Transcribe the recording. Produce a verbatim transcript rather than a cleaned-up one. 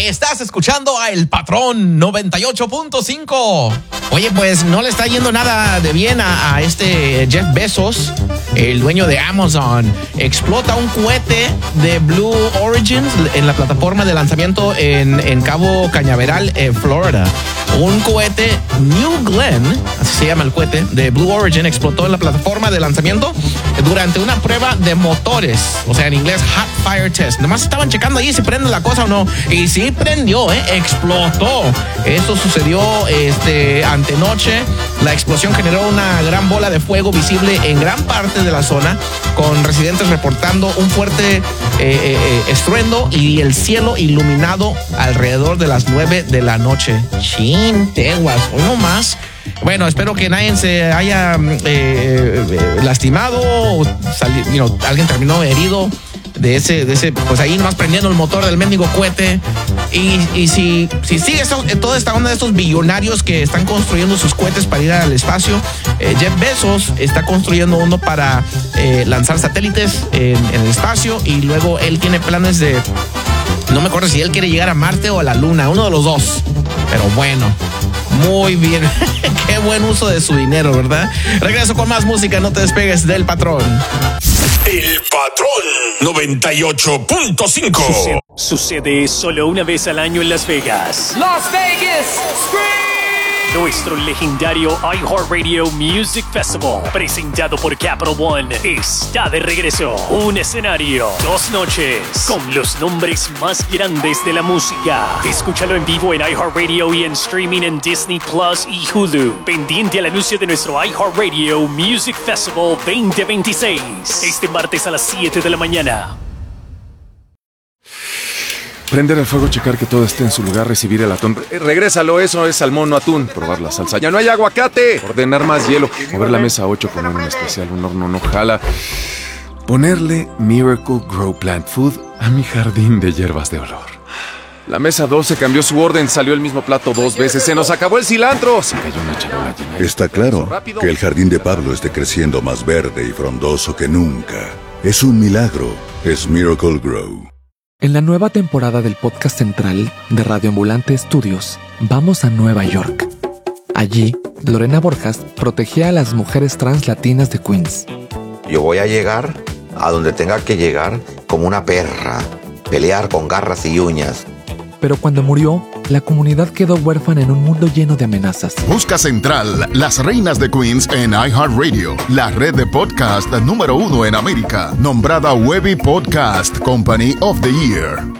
Estás escuchando a El Patrón noventa y ocho punto cinco. Oye, pues no le está yendo nada de bien a, a este Jeff Bezos, el dueño de Amazon. Explota un cohete de Blue Origin en la plataforma de lanzamiento en, en Cabo Cañaveral, en Florida. Un cohete New Glenn, así se llama el cohete, de Blue Origin, explotó en la plataforma de lanzamiento durante una prueba de motores, o sea, en inglés Hot Fire Test. Nomás estaban checando ahí si prende la cosa o no, y sí prendió, ¿eh? Explotó. Esto sucedió este, antenoche. La explosión generó una gran bola de fuego visible en gran parte de la zona, con residentes reportando un fuerte eh, eh, estruendo y el cielo iluminado alrededor de las nueve de la noche. Chin, teguas, hoy no más. Bueno, espero que nadie se haya eh, eh, lastimado o sali, you know, alguien terminó herido de ese, de ese, pues ahí nomás prendiendo el motor del mendigo cohete. Y, y si, si sigue esto, toda esta onda de estos billonarios que están construyendo sus cohetes para ir al espacio, eh, Jeff Bezos está construyendo uno para eh, lanzar satélites en, en el espacio, y luego él tiene planes de, no me acuerdo si él quiere llegar a Marte o a la Luna, uno de los dos. Pero bueno, muy bien. Qué buen uso de su dinero, ¿verdad? Regreso con más música, no te despegues del Patrón. El Patrón noventa y ocho punto cinco. Sucede, sucede solo una vez al año en Las Vegas. Las Vegas Scream. Nuestro legendario iHeartRadio Music Festival, presentado por Capital One, está de regreso. Un escenario, dos noches, con los nombres más grandes de la música. Escúchalo en vivo en iHeartRadio y en streaming en Disney Plus y Hulu. Pendiente al anuncio de nuestro iHeartRadio Music Festival veinte veintiséis, este martes a las siete de la mañana. Prender el fuego, checar que todo esté en su lugar, recibir el atún. Eh, regrésalo, eso es salmón o atún. Probar la salsa. ¡Ya no hay aguacate! Ordenar más hielo. Mover la mesa ocho, poner un especial, un horno no jala. Ponerle Miracle Grow Plant Food a mi jardín de hierbas de olor. La mesa doce cambió su orden, salió el mismo plato dos veces. ¡Se nos acabó el cilantro! Se cayó una charola llena de... Está claro que el jardín de Pablo esté creciendo más verde y frondoso que nunca. Es un milagro. Es Miracle Grow. En la nueva temporada del podcast central de Radio Ambulante Estudios, vamos a Nueva York. Allí, Lorena Borjas protegía a las mujeres trans latinas de Queens. Yo voy a llegar a donde tenga que llegar como una perra, pelear con garras y uñas. Pero cuando murió, la comunidad quedó huérfana en un mundo lleno de amenazas. Busca Central, Las Reinas de Queens en iHeartRadio, la red de podcast número uno en América, nombrada Webby Podcast Company of the Year.